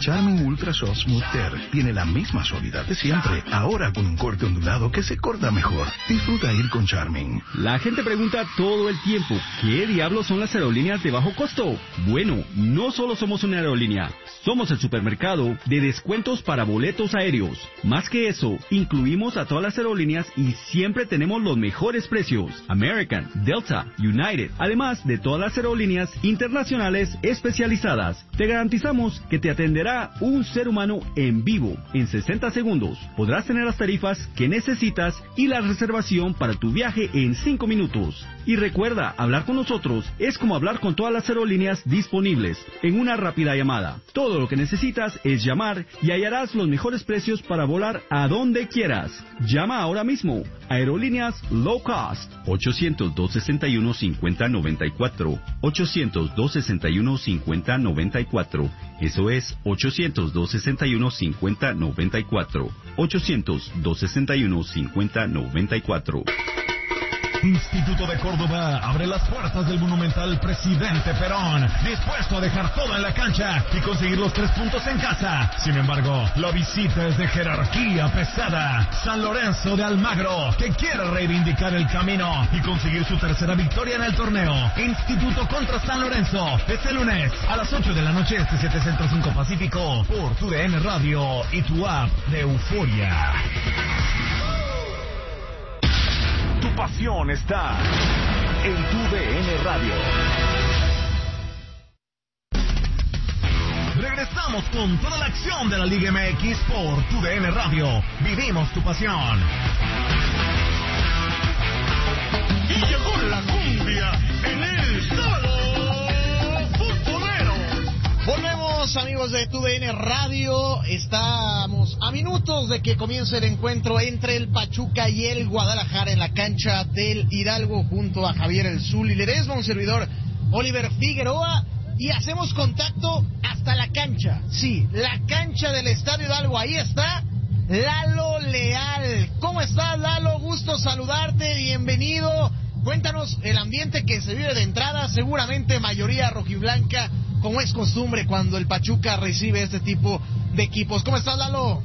Charmin Ultra Soft Smooth Tear tiene la misma suavidad de siempre, ahora con un corte ondulado que se corta mejor. Disfruta ir con Charmin. La gente pregunta todo el tiempo, ¿qué diablos son las aerolíneas de bajo costo? Bueno, no solo somos una aerolínea, somos el supermercado de descuentos para boletos aéreos. Más que eso, incluimos a todas las aerolíneas y siempre tenemos los mejores precios. American, Delta, United, además de todas las aerolíneas internacionales especializadas. Te garantizamos que te atenderá un ser humano en vivo en 60 segundos. Podrás tener las tarifas que necesitas y la reservación para tu viaje en 5 minutos. Y recuerda, hablar con nosotros es como hablar con todas las aerolíneas disponibles en una rápida llamada. Todo lo que necesitas es llamar y hallarás los mejores precios para volar a donde quieras. Llama ahora mismo. Aerolíneas Low Cost. 800-261-5094. 800-261-5094. Eso es 800-261-5094. 800-261-5094. Instituto de Córdoba abre las puertas del Monumental Presidente Perón, dispuesto a dejar todo en la cancha y conseguir los 3 puntos en casa. Sin embargo, la visita es de jerarquía pesada. San Lorenzo de Almagro, que quiere reivindicar el camino y conseguir su tercera victoria en el torneo. Instituto contra San Lorenzo, este lunes a las 8 de la noche, 7 Centro 5 Pacífico, por tu DN Radio y tu app de Euforia. Tu pasión está en tu DN Radio. Regresamos con toda la acción de la Liga MX por tu DN Radio. Vivimos tu pasión. Y llegó la cumbia en el sábado futbolero. Volvemos, amigos de TUDN Radio. Estamos a minutos de que comience el encuentro entre el Pachuca y el Guadalajara en la cancha del Hidalgo junto a Javier El Zuli Ledesma, un servidor Oliver Figueroa, y hacemos contacto hasta la cancha. Sí, la cancha del Estadio Hidalgo. Ahí está Lalo Leal. ¿Cómo estás, Lalo? Gusto saludarte, bienvenido. Cuéntanos el ambiente que se vive de entrada, seguramente mayoría rojiblanca, como es costumbre cuando el Pachuca recibe este tipo de equipos. ¿Cómo estás, Lalo?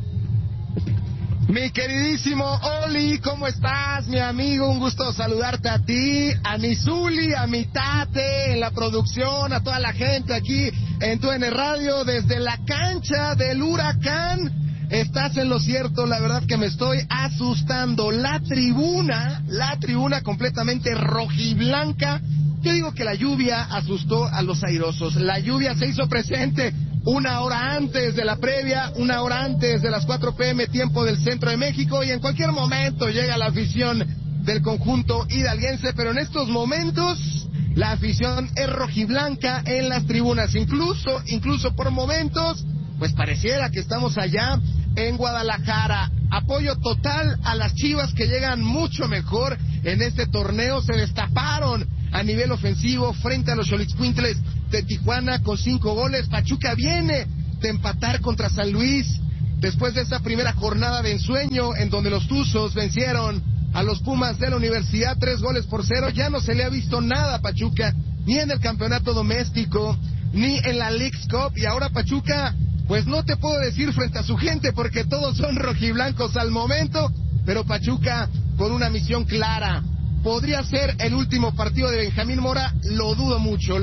Mi queridísimo Oli, ¿cómo estás, mi amigo? Un gusto saludarte a ti, a mi Zuli, a mi Tate, en la producción, a toda la gente aquí en TUDN Radio, desde la cancha del Huracán. Estás en lo cierto, la verdad que me estoy asustando. La tribuna completamente rojiblanca. Yo digo que la lluvia asustó a los airosos. La lluvia se hizo presente 1 hora antes de la previa, 1 hora antes de las 4 p.m. tiempo del centro de México, y en cualquier momento llega la afición del conjunto hidalguense, pero en estos momentos la afición es rojiblanca en las tribunas, incluso por momentos, pues pareciera que estamos allá en Guadalajara. Apoyo total a las Chivas, que llegan mucho mejor en este torneo. Se destaparon a nivel ofensivo frente a los Xolitzcuintles de Tijuana con 5 goles. Pachuca viene de empatar contra San Luis después de esa primera jornada de ensueño en donde los Tuzos vencieron a los Pumas de la Universidad 3-0. Ya no se le ha visto nada a Pachuca, ni en el campeonato doméstico, ni en la Leagues Cup, y ahora Pachuca, pues no te puedo decir frente a su gente porque todos son rojiblancos al momento, pero Pachuca con una misión clara. ¿Podría ser el último partido de Benjamín Mora? Lo dudo mucho.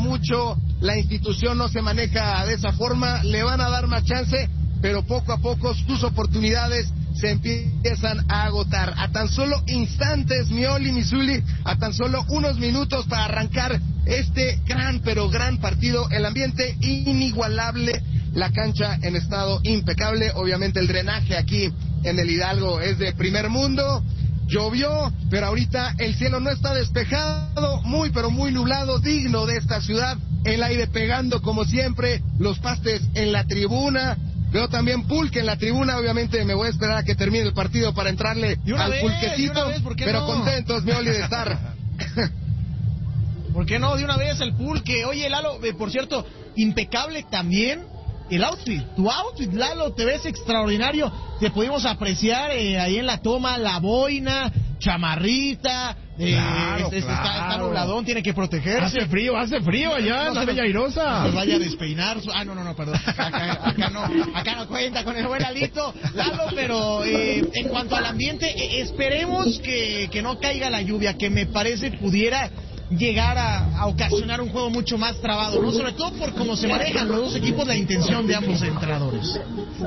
La institución no se maneja de esa forma. Le van a dar más chance, pero poco a poco sus oportunidades se empiezan a agotar. A tan solo instantes, mi Oli, mi Zuli, a tan solo unos minutos para arrancar este gran partido. El ambiente inigualable, la cancha en estado impecable. Obviamente el drenaje aquí en el Hidalgo es de primer mundo. Llovió, pero ahorita el cielo no está despejado, muy nublado, digno de esta ciudad. El aire pegando como siempre, los pastes en la tribuna. Veo también pulque en la tribuna. Obviamente me voy a esperar a que termine el partido para entrarle al pulquecito, pero no? Contentos, mi Oli, de estar. ¿Por qué no? De una vez el pulque. Oye, Lalo, por cierto, impecable también el outfit. Tu outfit, Lalo, te ves extraordinario. Te pudimos apreciar ahí en la toma, la boina, chamarrita, Está nubladón, tiene que protegerse. Hace frío allá en la Bella Airosa. No vaya a despeinar. No, perdón. Acá no cuenta con el buen Lalito, Lalo, pero en cuanto al ambiente, esperemos que no caiga la lluvia, que me parece pudiera llegar a ocasionar un juego mucho más trabado, ¿no? Sobre todo por cómo se manejan los dos equipos, la intención de ambos entrenadores.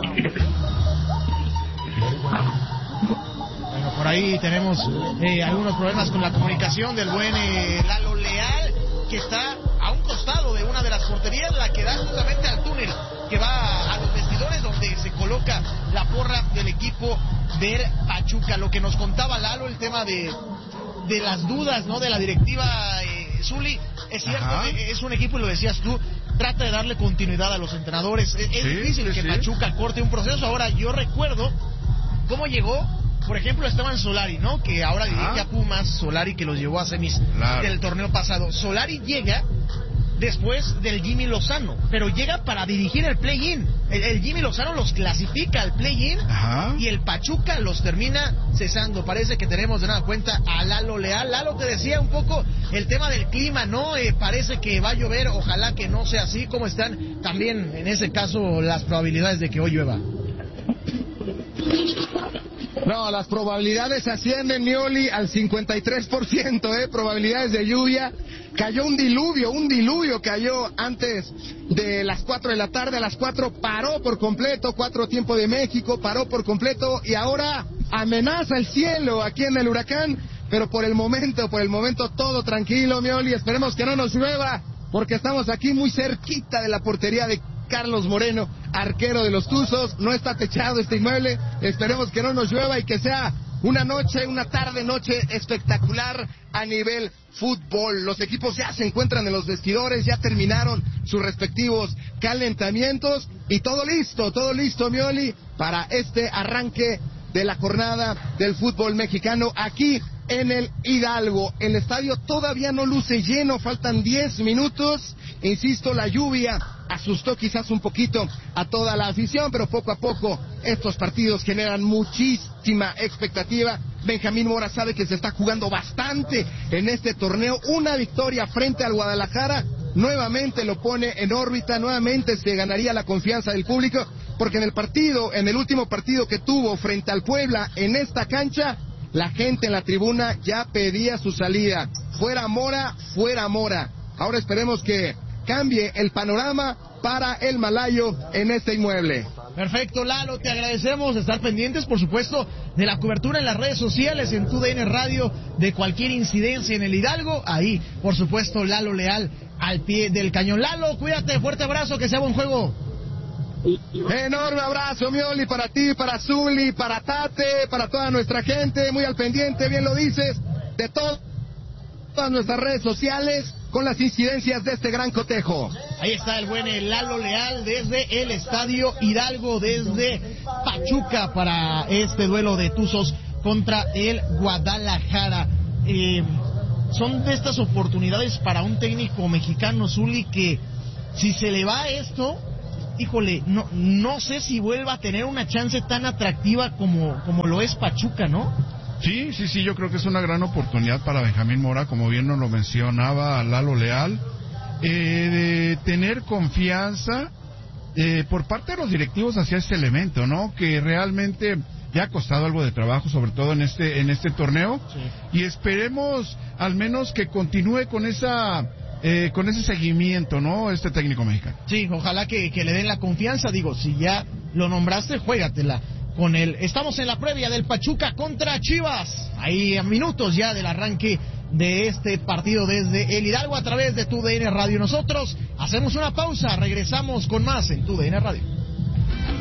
Bueno, por ahí tenemos algunos problemas con la comunicación del buen Lalo Leal, que está a un costado de una de las porterías, la que da justamente al túnel que va a los vestidores donde se coloca la porra del equipo del Pachuca. Lo que nos contaba Lalo, el tema de las dudas, ¿no?, de la directiva, Zuli, es cierto, es un equipo, y lo decías tú, trata de darle continuidad a los entrenadores. Es difícil que Pachuca corte un proceso. Ahora, yo recuerdo cómo llegó, por ejemplo, Esteban Solari, ¿no?, que ahora dirige a Pumas, Solari que los llevó a semis del torneo pasado. Solari llega después del Jimmy Lozano, pero llega para dirigir el play-in. El Jimmy Lozano los clasifica al play-in y el Pachuca los termina cesando. Parece que tenemos de nada cuenta a Lalo Leal. Lalo, te decía un poco el tema del clima, ¿no? Parece que va a llover, ojalá que no sea así. ¿Cómo están también en ese caso las probabilidades de que hoy llueva? No, las probabilidades ascienden, Mioli, al 53%, probabilidades de lluvia. Cayó un diluvio cayó antes de las 4 de la tarde. A las 4 paró por completo, 4 tiempo de México, paró por completo, y ahora amenaza el cielo aquí en el Huracán, pero por el momento todo tranquilo, Mioli. Esperemos que no nos llueva, porque estamos aquí muy cerquita de la portería de Carlos Moreno, arquero de los Tuzos. No está techado este inmueble, esperemos que no nos llueva y que sea una tarde-noche espectacular a nivel fútbol. Los equipos ya se encuentran en los vestidores, ya terminaron sus respectivos calentamientos y todo listo, Mioli, para este arranque de la jornada del fútbol mexicano aquí en el Hidalgo. El estadio todavía no luce lleno, faltan 10 minutos. Insisto, la lluvia asustó quizás un poquito a toda la afición, pero poco a poco estos partidos generan muchísima expectativa. Benjamín Mora sabe que se está jugando bastante en este torneo. Una victoria frente al Guadalajara nuevamente lo pone en órbita, nuevamente se ganaría la confianza del público, porque en el último partido que tuvo frente al Puebla en esta cancha, la gente en la tribuna ya pedía su salida. Fuera Mora. Ahora esperemos que cambie el panorama para el malayo en este inmueble. Perfecto, Lalo, te agradecemos. Estar pendientes, por supuesto, de la cobertura en las redes sociales, en TUDN Radio, de cualquier incidencia en el Hidalgo. Ahí, por supuesto, Lalo Leal al pie del cañón. Lalo, cuídate, fuerte abrazo, que sea buen juego. Enorme abrazo, Mioli, para ti, para Zuli, para Tate, para toda nuestra gente, muy al pendiente, bien lo dices, de todas nuestras redes sociales, con las incidencias de este gran cotejo. Ahí está el buen Lalo Leal desde el Estadio Hidalgo, desde Pachuca, para este duelo de Tuzos contra el Guadalajara. Son de estas oportunidades para un técnico mexicano, Zuli, que si se le va esto, híjole, no sé si vuelva a tener una chance tan atractiva como lo es Pachuca, ¿no? Sí, yo creo que es una gran oportunidad para Benjamín Mora, como bien nos lo mencionaba Lalo Leal, de tener confianza por parte de los directivos hacia este elemento, ¿no? Que realmente ya ha costado algo de trabajo, sobre todo en este torneo, y esperemos al menos que continúe con ese seguimiento, ¿no? Este técnico mexicano. Sí, ojalá que le den la confianza. Digo, si ya lo nombraste, juégatela con él. Estamos en la previa del Pachuca contra Chivas. Ahí a minutos ya del arranque de este partido desde el Hidalgo a través de TUDN Radio. Nosotros hacemos una pausa, regresamos con más en TUDN Radio.